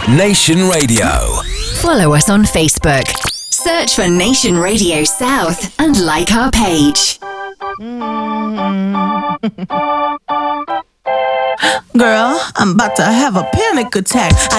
Nation Radio. Follow us on Facebook. Search for Nation Radio South and like our page. Girl, I'm about to have a panic attack.